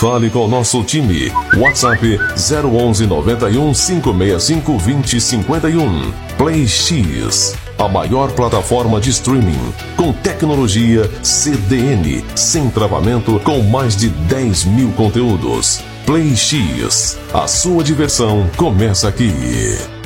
Fale com o nosso time. WhatsApp 011 91 565 2051. Play X, a maior plataforma de streaming com tecnologia CDN, sem travamento, com mais de 10 mil conteúdos. Play X, a sua diversão começa aqui.